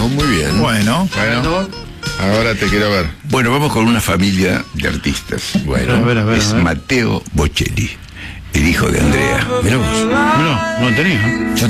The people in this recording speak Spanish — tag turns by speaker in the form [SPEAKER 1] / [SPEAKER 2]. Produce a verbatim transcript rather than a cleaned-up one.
[SPEAKER 1] Bueno, muy bien.
[SPEAKER 2] Bueno,
[SPEAKER 1] Bueno, ahora te quiero ver.
[SPEAKER 3] Bueno, vamos con una familia de artistas. Bueno,
[SPEAKER 2] A ver, a ver,
[SPEAKER 3] es
[SPEAKER 2] a ver.
[SPEAKER 3] Matteo Bocelli, el hijo de Andrea. Mirá vos.
[SPEAKER 2] no, no tenía.